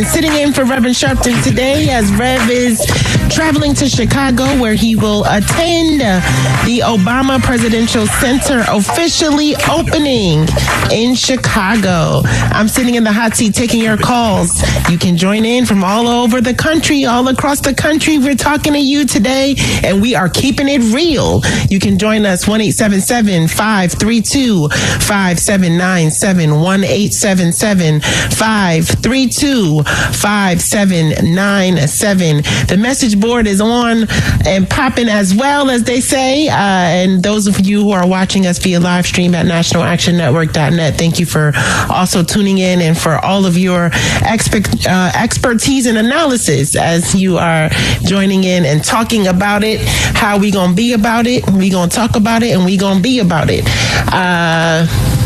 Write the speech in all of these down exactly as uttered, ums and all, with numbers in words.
Sitting in for Reverend Sharpton today as Rev is traveling to Chicago where he will attend the Obama Presidential Center officially opening in Chicago. I'm sitting in the hot seat taking your calls. You can join in from all over the country, all across the country. We're talking to you today and we are keeping it real. You can join us one eight seven seven, five three two, five seven nine seven, one eight seven seven, five three two, five seven nine seven. The message board is on and popping as well, as they say. Uh, and those of you who are watching us via live stream at national action network dot net, thank you for also tuning in and for all of your expe- uh, expertise and analysis as you are joining in and talking about it. How we gonna be about it? We gonna talk about it and we gonna be about it. Uh,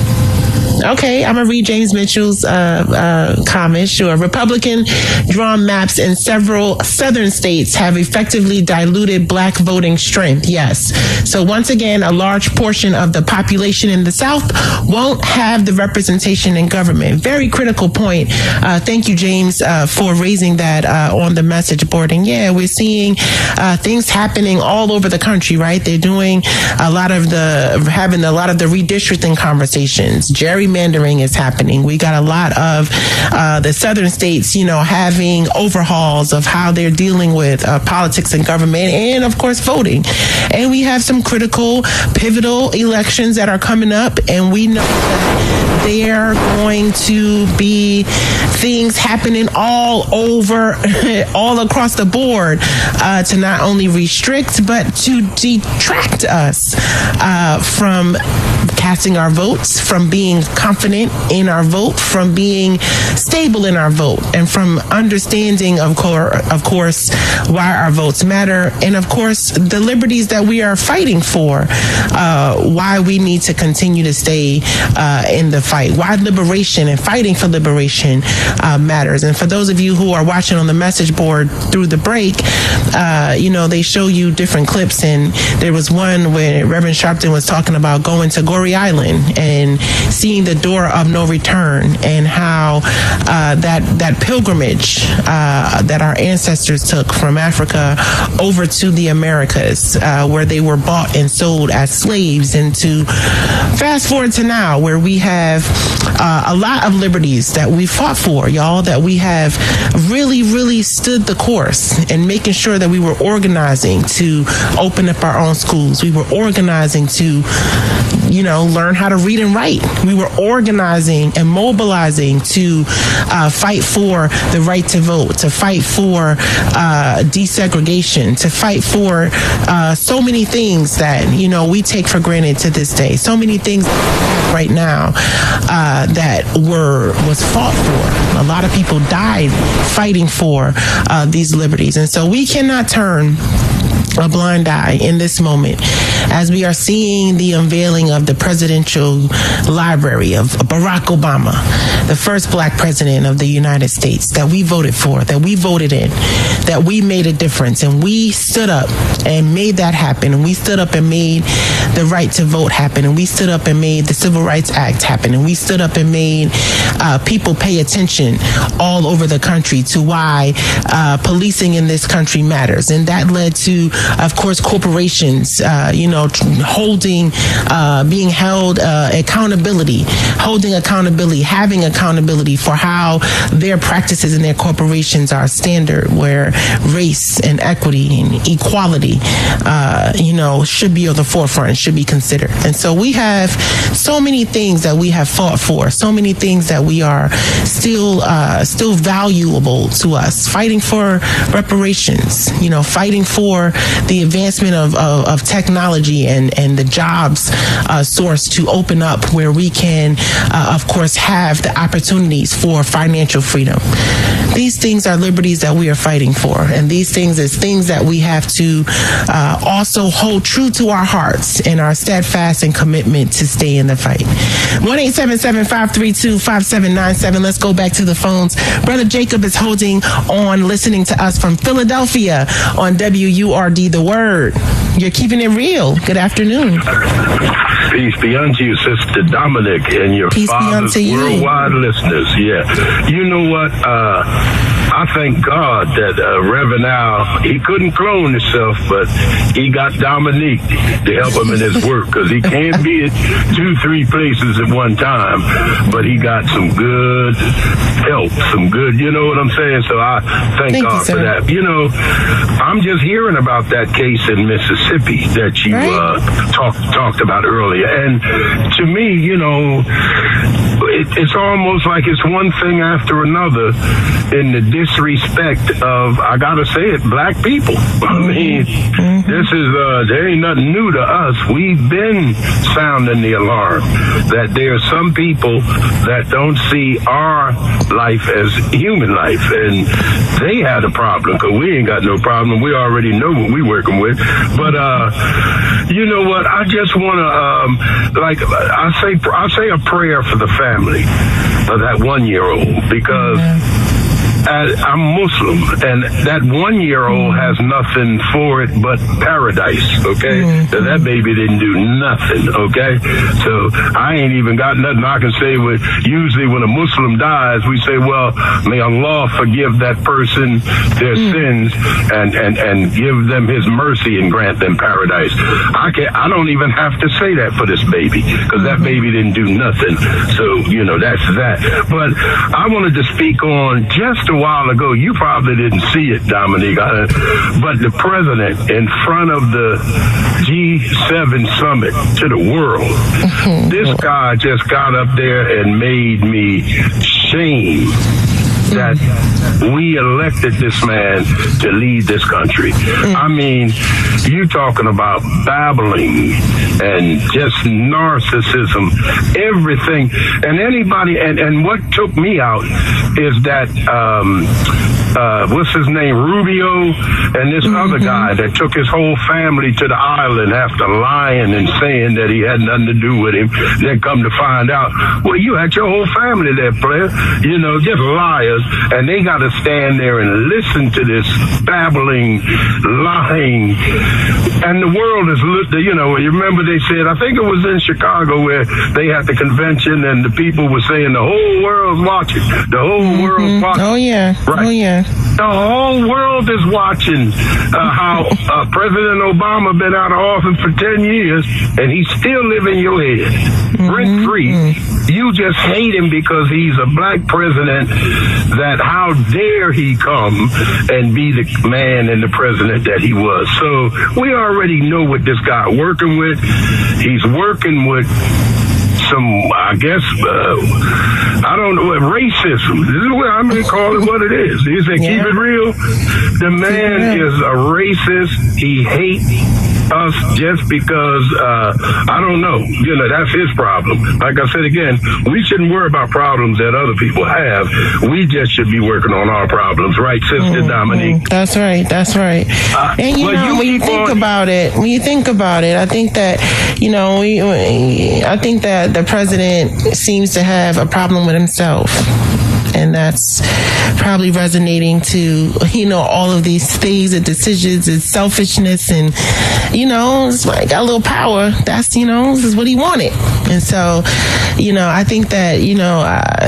Okay, I'm going to read James Mitchell's uh, uh, comment. Sure. Republican drawn maps in several southern states have effectively diluted black voting strength. Yes. So once again, a large portion of the population in the South won't have the representation in government. Very critical point. Uh, thank you, James, uh, for raising that uh, on the message board. And yeah, we're seeing uh, things happening all over the country, right? They're doing a lot of the, having a lot of the redistricting conversations. Jerry Gerrymandering is happening. We got a lot of uh, the southern states, you know, having overhauls of how they're dealing with uh, politics and government and, of course, voting. And we have some critical, pivotal elections that are coming up, and we know that there are going to be things happening all over, all across the board uh, to not only restrict, but to detract us uh, from casting our votes, from being confident in our vote, from being stable in our vote, and from understanding, of course, of course, why our votes matter, and of course, the liberties that we are fighting for, uh, why we need to continue to stay uh, in the fight, why liberation and fighting for liberation uh, matters. And for those of you who are watching on the message board through the break, uh, you know, they show you different clips, and there was one where Reverend Sharpton was talking about going to Goree Island and seeing the door of no return, and how uh, that that pilgrimage uh, that our ancestors took from Africa over to the Americas, uh, where they were bought and sold as slaves, and to fast forward to now, where we have uh, a lot of liberties that we fought for, y'all, that we have really, really stood the course and making sure that we were organizing to open up our own schools. We were organizing to, you know, learn how to read and write. We were organizing and mobilizing to uh, fight for the right to vote, to fight for uh, desegregation, to fight for uh, so many things that, you know, we take for granted to this day. So many things right now uh, that were was fought for. A lot of people died fighting for uh, these liberties. And so we cannot turn a blind eye in this moment as we are seeing the unveiling of the presidential library of Barack Obama, the first black president of the United States that we voted for, that we voted in, that we made a difference, and we stood up and made that happen, and we stood up and made the right to vote happen, and we stood up and made the Civil Rights Act happen, and we stood up and made uh, people pay attention all over the country to why uh, policing in this country matters. And that led to, of course, corporations, uh, you know, holding, uh, being held uh, accountability, holding accountability, having accountability for how their practices in their corporations are standard, where race and equity and equality, uh, you know, should be on the forefront, should be considered. And so we have so many things that we have fought for, so many things that we are still, uh, still valuable to us, fighting for reparations, you know, fighting for the advancement of, of, of technology and, and the jobs uh, source to open up where we can, uh, of course, have the opportunities for financial freedom. These things are liberties that we are fighting for. And these things is things that we have to uh, also hold true to our hearts and our steadfast and commitment to stay in the fight. one eight seven seven, five three two, five seven nine seven. Let's go back to the phones. Brother Jacob is holding on, listening to us from Philadelphia on W U R D the the word. You're keeping it real. Good afternoon. Peace be unto you, Sister Dominic, and your Peace father's worldwide you. listeners. Yeah. You know what? Uh, I thank God that uh, Reverend Al, he couldn't clone himself, but he got Dominique to help him in his work, because he can't be at two, three places at one time, but he got some good help, some good, you know what I'm saying? So I thank, thank God you, for that. You know, I'm just hearing about that case in Mississippi that you right. uh, talked talked about earlier. And to me, you know, it, it's almost like it's one thing after another in the disrespect of, I gotta say it, black people. I mean, mm-hmm. this is, uh, there ain't nothing new to us. We've been sounding the alarm that there are some people that don't see our life as human life, and they had a problem, because we ain't got no problem. We already know what we working with. But, uh, you know what? I just want to, um, like, I say, I say a prayer for the family of that one-year-old, because I, I'm Muslim, and that one-year-old has nothing for it but paradise, okay? Mm-hmm. So that baby didn't do nothing, okay? So I ain't even got nothing I can say with, usually when a Muslim dies, we say, well, may Allah forgive that person their mm-hmm. sins and, and, and give them his mercy and grant them paradise. I can I don't even have to say that for this baby, because that baby didn't do nothing. So, you know, that's that. But I wanted to speak on just a while ago, you probably didn't see it, Dominique, I, but the president in front of the G seven summit to the world, mm-hmm. this guy just got up there and made me shame that we elected this man to lead this country. Mm. I mean, you talking about babbling and just narcissism, everything. And anybody, and, and what took me out is that, um, uh, what's his name, Rubio, and this mm-hmm. other guy that took his whole family to the island after lying and saying that he had nothing to do with him. Then come to find out, well, you had your whole family there, player. You know, just liars. And they got to stand there and listen to this babbling, lying. And the world is, you know, you remember they said, I think it was in Chicago where they had the convention and the people were saying the whole world's watching. The whole mm-hmm. world's watching. Oh, yeah. Right. Oh, yeah. The whole world is watching uh, how uh, President Obama been out of office for ten years and he's still living your head, mm-hmm. rent-free. Mm-hmm. You just hate him because he's a black president, that how dare he come and be the man and the president that he was. So we already know what this guy working with. He's working with some, I guess, uh, I don't know, racism. This is what I'm going to call it what it is. He said, yeah. keep it real. The man yeah. is a racist. He hates us just because, uh, I don't know, you know, that's his problem. Like I said again, we shouldn't worry about problems that other people have. We just should be working on our problems, right, Sister mm-hmm. Dominique? That's right, that's right. Uh, and you know, you when you think on, about it, when you think about it, I think that, you know, we, I think that the president seems to have a problem with himself. And that's probably resonating to, you know, all of these things and decisions and selfishness. And, you know, it's like got a little power. That's, you know, this is what he wanted. And so, you know, I think that, you know, uh,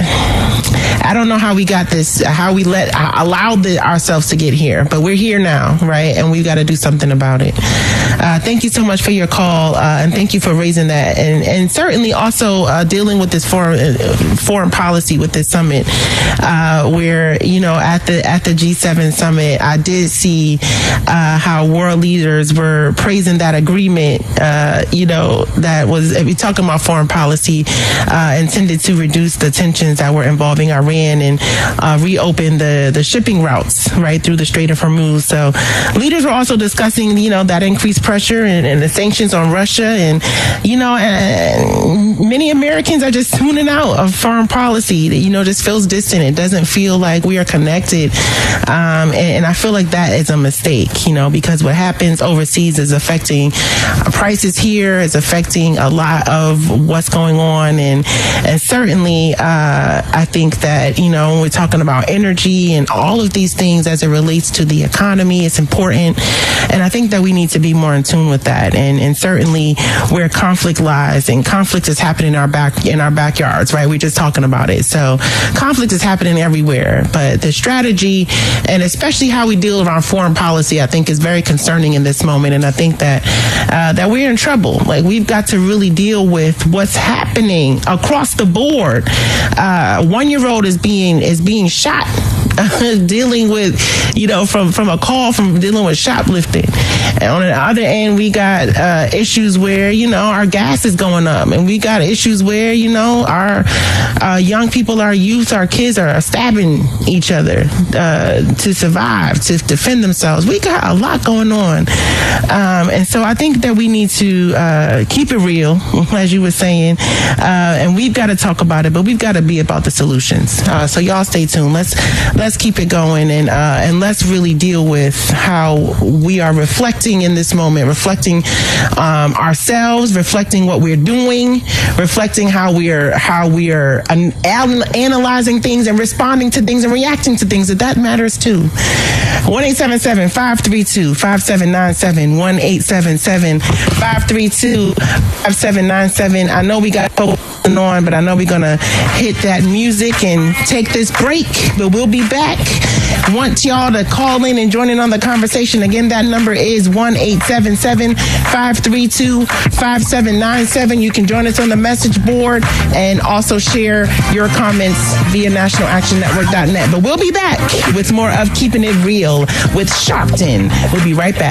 I don't know how we got this, how we let, allowed the, ourselves to get here. But we're here now, right? And we've got to do something about it. Uh, thank you so much for your call. Uh, and thank you for raising that. And, and certainly also uh, dealing with this foreign, uh, foreign policy with this summit. Uh, where, you know, at the at the G seven summit, I did see uh, how world leaders were praising that agreement, uh, you know, that was, if you're talking about foreign policy, uh, intended to reduce the tensions that were involving Iran and uh, reopen the, the shipping routes, right, through the Strait of Hormuz. So leaders were also discussing, you know, that increased pressure and, and the sanctions on Russia. And, you know, and many Americans are just tuning out of foreign policy that, you know, just feels distant. It doesn't feel like we are connected. Um, and, and I feel like that is a mistake, you know, because what happens overseas is affecting prices here, is affecting a lot of what's going on. And, and certainly, uh, I think that that, you know, we're talking about energy and all of these things as it relates to the economy. It's important. And I think that we need to be more in tune with that. And, and certainly where conflict lies, and conflict is happening in our back, in our backyards, right? We're just talking about it. So conflict is happening everywhere, but the strategy and especially how we deal with our foreign policy, I think is very concerning in this moment. And I think that, uh, that we're in trouble. Like, we've got to really deal with what's happening across the board. Uh, one-year-old is being, is being shot. dealing with, you know, from, from a call from dealing with shoplifting. And on the other end, we got uh, issues where, you know, our gas is going up. And we got issues where, you know, our uh, young people, our youth, our kids are stabbing each other uh, to survive, to defend themselves. We got a lot going on. Um, and so I think that we need to uh, keep it real, as you were saying. Uh, and we've got to talk about it, but we've got to be about the solutions. Uh, so y'all stay tuned. Let's let's keep it going, and uh, and let's really deal with how we are reflecting in this moment, reflecting um, ourselves, reflecting what we're doing, reflecting how we are how we are an- analyzing things and responding to things and reacting to things. That that matters too. one eight seven seven, five three two, five seven nine seven, one eight seven seven, five three two, five seven nine seven. I know we got folks on, but I know we're gonna hit that music and take this break, but we'll be back. Want y'all to call in and join in on the conversation. Again, that number is one eight seven seven, five three two, five seven nine seven. You can join us on the message board and also share your comments via national action network dot net. But we'll be back with more of Keeping It Real with Sharpton. We'll be right back.